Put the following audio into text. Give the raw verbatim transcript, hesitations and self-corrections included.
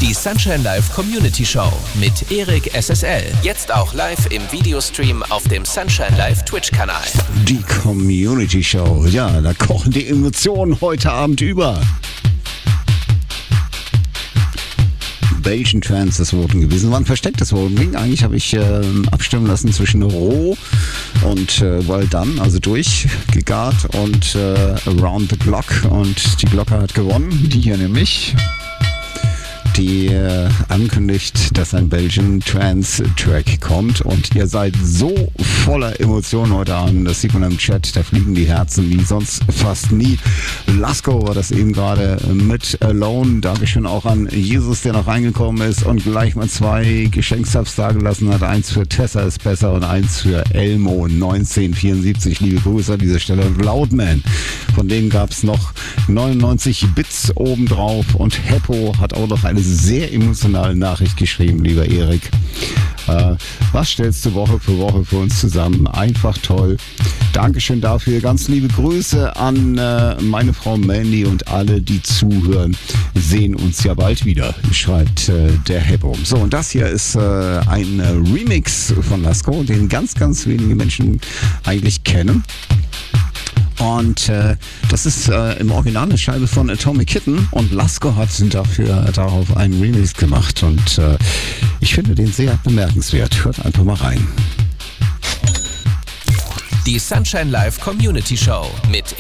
Die Sunshine Live Community Show mit Erik S S L. Jetzt auch live im Videostream auf dem Sunshine Live Twitch-Kanal. Die Community Show, ja, da kochen die Emotionen heute Abend über. Belgian Trance das Voten gewesen. War ein verstecktes Voting. Eigentlich habe ich äh, abstimmen lassen zwischen Roh und äh, Well Done, also durchgegart und äh, Around the Clock. Und die Glocke hat gewonnen. Die hier nämlich, die äh, ankündigt, dass ein Belgian Trance Track kommt. Und ihr seid so voller Emotionen heute Abend. Das sieht man im Chat. Da fliegen die Herzen wie sonst fast nie. Lasko war das eben gerade mit Alone. Dankeschön auch an Jesus, der noch reingekommen ist und gleich mal zwei Geschenkstabs dagelassen hat. Eins für Tessa ist besser und eins für Elmo neunzehnhundertvierundsiebzig. Liebe Grüße an dieser Stelle. Und Loudman, von denen gab es noch neunundneunzig Bits obendrauf. Und Heppo hat auch noch eine sehr emotionale Nachricht geschrieben, lieber Erik. Äh, was stellst du Woche für Woche für uns zusammen? Einfach toll. Dankeschön dafür. Ganz liebe Grüße an äh, meine Frau Mandy und alle, die zuhören. Sehen uns ja bald wieder, schreibt äh, der Heppo. So, und das hier ist äh, ein äh, Remix von Lasko, den ganz, ganz wenige Menschen eigentlich kennen. Und äh, das ist äh, im Original eine Scheibe von Atomic Kitten und Lasko hat dafür darauf einen Remix gemacht und äh, ich finde den sehr bemerkenswert. Hört einfach mal rein. Die Sunshine Live Community Show mit